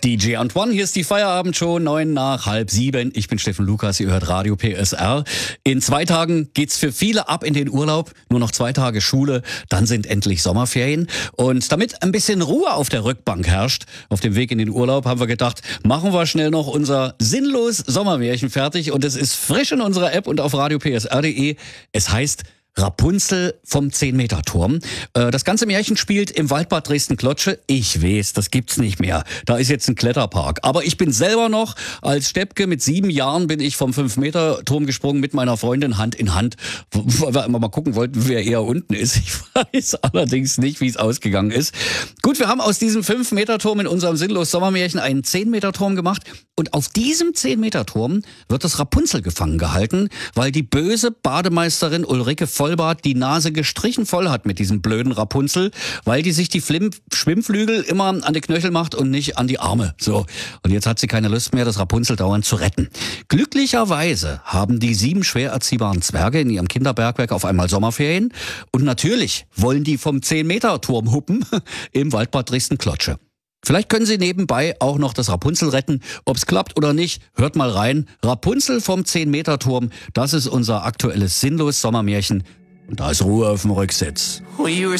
DJ Antoine, hier ist die Feierabendshow, 7:09. Ich bin Steffen Lukas, ihr hört Radio PSR. In 2 Tagen geht's für viele ab in den Urlaub. Nur noch 2 Tage Schule, dann sind endlich Sommerferien. Und damit ein bisschen Ruhe auf der Rückbank herrscht, auf dem Weg in den Urlaub, haben wir gedacht, machen wir schnell noch unser sinnlos Sommermärchen fertig. Und es ist frisch in unserer App und auf radiopsr.de. Es heißt Rapunzel vom 10-Meter-Turm. Das ganze Märchen spielt im Waldbad Dresden-Klotsche. Ich weiß, das gibt's nicht mehr. Da ist jetzt ein Kletterpark. Aber ich bin selber noch, als Steppke mit 7 Jahren bin ich vom 5-Meter-Turm gesprungen mit meiner Freundin Hand in Hand, weil wir immer mal gucken wollten, wer eher unten ist. Ich weiß allerdings nicht, wie es ausgegangen ist. Gut, wir haben aus diesem 5-Meter-Turm in unserem sinnlos Sommermärchen einen 10-Meter-Turm gemacht. Und auf diesem 10-Meter-Turm wird das Rapunzel gefangen gehalten, weil die böse Bademeisterin Ulrike Vollbart die Nase gestrichen voll hat mit diesem blöden Rapunzel, weil die sich die Schwimmflügel immer an die Knöchel macht und nicht an die Arme. So. Und jetzt hat sie keine Lust mehr, das Rapunzel dauernd zu retten. Glücklicherweise haben die 7 schwer erziehbaren Zwerge in ihrem Kinderbergwerk auf einmal Sommerferien. Und natürlich wollen die vom 10-Meter-Turm huppen im Waldbad Dresden-Klotsche. Vielleicht können Sie nebenbei auch noch das Rapunzel retten. Ob's klappt oder nicht, hört mal rein. Rapunzel vom 10-Meter-Turm, das ist unser aktuelles sinnlos Sommermärchen. Und da ist Ruhe auf dem Rücksitz.